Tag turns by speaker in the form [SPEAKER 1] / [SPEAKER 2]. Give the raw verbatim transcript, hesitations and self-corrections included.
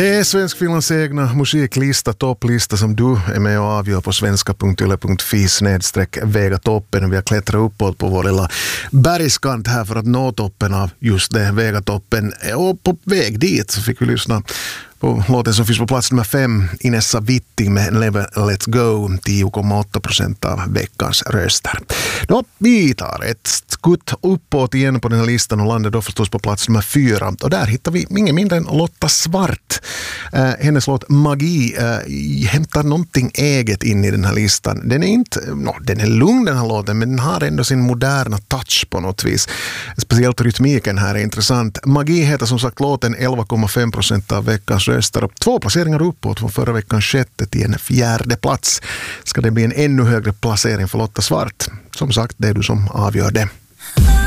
[SPEAKER 1] Det är Svenskfinlands egna musiklista, topplista som du är med och avgör på svenska punkt yle punkt fi snedstreck väga toppen. Vi har klättrat uppåt på vår lilla bergskant här för att nå toppen av just det, väga toppen. Och på väg dit så fick vi lyssna på låten som finns på plats nummer fem, Inessa Vitti med Never Let's Go, tio komma åtta procent av veckans röster. Då, vi tar ett skutt uppåt igen på den här listan och landar då förstås på plats nummer fyra. Och där hittar vi ingen mindre än Lotta Svart. Uh, hennes låt Magi uh, hämtar någonting eget in i den här listan. Den är inte, no, den är lugn den här låten, men den har ändå sin moderna touch på något vis. Speciellt rytmiken här är intressant. Magi heter som sagt låten, elva komma fem procent av veckans röster. Två placeringar uppåt från förra veckans sjätte till en fjärde plats. Ska det bli en ännu högre placering för Lotta Svart? Som sagt, det är du som avgör det.